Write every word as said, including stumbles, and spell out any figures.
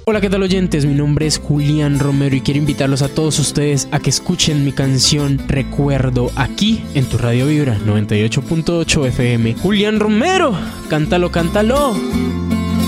Hola, ¿qué tal oyentes? Mi nombre es Julián Romero y quiero invitarlos a todos ustedes a que escuchen mi canción Recuerdo aquí en tu Radio Vibra noventa y ocho punto ocho F M. Julián Romero, cántalo, cántalo.